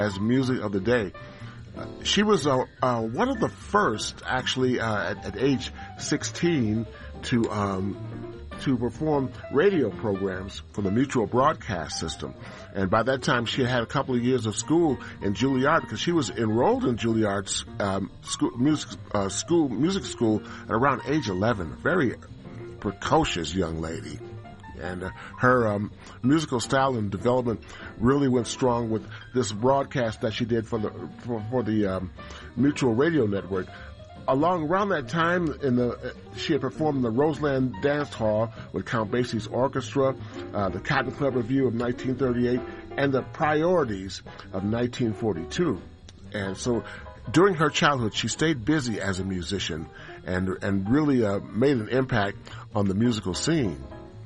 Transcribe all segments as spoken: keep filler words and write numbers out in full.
as music of the day. Uh, she was uh, uh, one of the first, actually, uh, at, at age sixteen, to um, to perform radio programs for the Mutual Broadcast System. And by that time, she had a couple of years of school in Juilliard, because she was enrolled in Juilliard's um, school, music, uh, school, music school at around age eleven. Very precocious young lady. And uh, her um, musical style and development really went strong with this broadcast that she did for the for, for the um, Mutual Radio Network. Along around that time, in the uh, she had performed in the Roseland Dance Hall with Count Basie's orchestra, uh, the Cotton Club Review of nineteen thirty-eight, and the Priorities of nineteen forty-two. And so, during her childhood, she stayed busy as a musician, and and really uh, made an impact on the musical scene.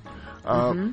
Uh, mm-hmm.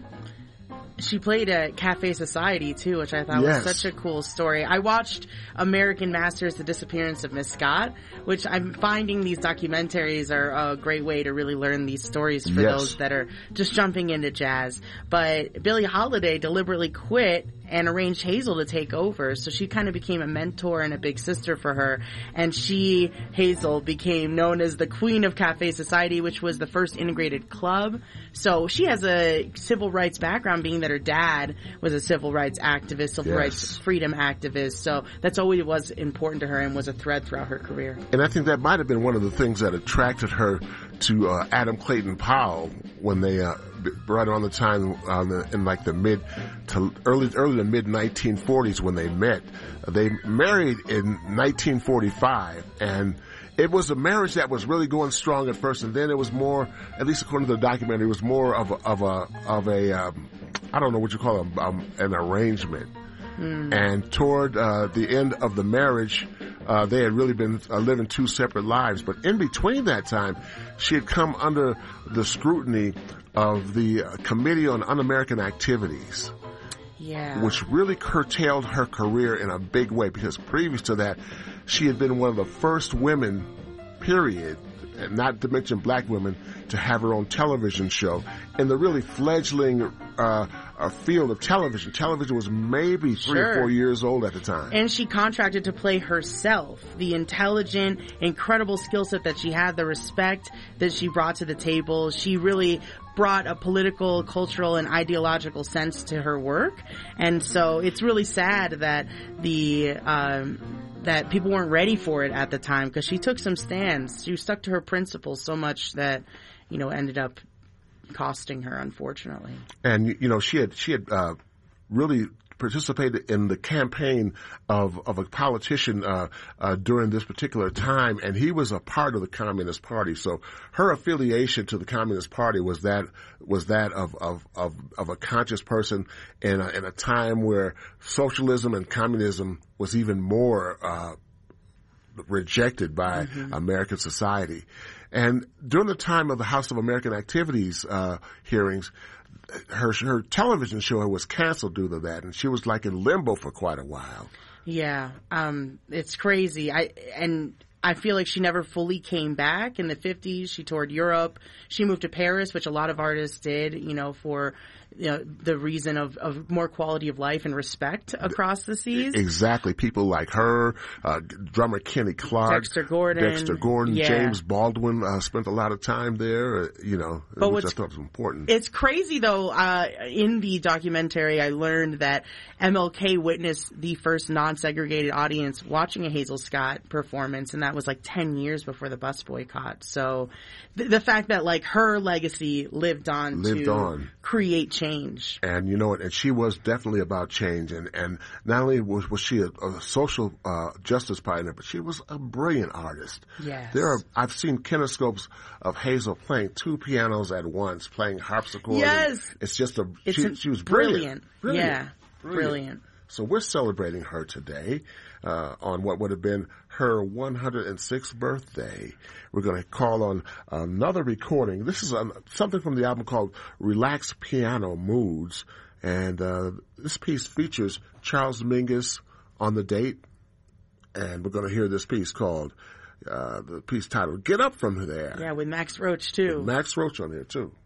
She played at Cafe Society, too, which I thought yes. was such a cool story. I watched American Masters, The Disappearance of Miss Scott, which I'm finding these documentaries are a great way to really learn these stories for yes. those that are just jumping into jazz. But Billie Holiday deliberately quit and arranged Hazel to take over. So she kind of became a mentor and a big sister for her. And she, Hazel, became known as the Queen of Cafe Society, which was the first integrated club. So she has a civil rights background, being that her dad was a civil rights activist, civil yes. rights freedom activist. So that's always was important to her and was a thread throughout her career. And I think that might have been one of the things that attracted her to uh, Adam Clayton Powell when they uh, right around the time uh, the, in like the mid to early early to mid nineteen forties when they met. They married in nineteen forty-five, and it was a marriage that was really going strong at first, and then it was more, at least according to the documentary, it was more of a of a of a um, I don't know what you call it, um, an arrangement. Mm. And toward uh, the end of the marriage, uh, they had really been uh, living two separate lives. But in between that time, she had come under the scrutiny of the uh, Committee on Un-American Activities. Yeah. Which really curtailed her career in a big way, because previous to that, she had been one of the first women, period, and not to mention black women, to have her own television show in the really fledgling uh, uh, field of television. Television was maybe three sure. or four years old at the time. And she contracted to play herself. The intelligent, incredible skill set that she had, the respect that she brought to the table. She really brought a political, cultural, and ideological sense to her work. And so it's really sad that the um, that people weren't ready for it at the time, because she took some stands. She stuck to her principles so much that, you know, ended up costing her, unfortunately. And, you know, she had she had uh, really participated in the campaign of of a politician uh, uh, during this particular time, and he was a part of the Communist Party. So her affiliation to the Communist Party was that was that of of of, of a conscious person in a, in a time where socialism and communism was even more uh, rejected by mm-hmm. American society. And during the time of the House of American Activities uh, hearings, her her television show was canceled due to that, and she was like in limbo for quite a while. Yeah, um, it's crazy. I and I feel like she never fully came back. In the fifties, she toured Europe. She moved to Paris, which a lot of artists did, you know, for you know, the reason of, of more quality of life and respect across the seas. Exactly. People like her, uh, drummer Kenny Clarke, Dexter Gordon, Dexter Gordon, yeah. James Baldwin uh, spent a lot of time there, uh, you know, but which I thought was important. It's crazy, though. Uh, in the documentary, I learned that M L K witnessed the first non-segregated audience watching a Hazel Scott performance, and that was like ten years before the bus boycott. So th- the fact that, like, her legacy lived on lived to on. create change. And you know what? And she was definitely about change. And, and not only was, was she a, a social uh, justice pioneer, but she was a brilliant artist. Yes. There are, I've seen kinescopes of Hazel playing two pianos at once, playing harpsichord. Yes. It's just a, it's she, a she was brilliant. brilliant. Brilliant. Yeah. Brilliant. brilliant. So we're celebrating her today uh, on what would have been her one hundred sixth birthday. We're going to call on another recording. This is um, something from the album called Relaxed Piano Moods. And uh, this piece features Charles Mingus on the date. And we're going to hear this piece called, uh, the piece titled Get Up From There. Yeah, with Max Roach, too. With Max Roach on here, too.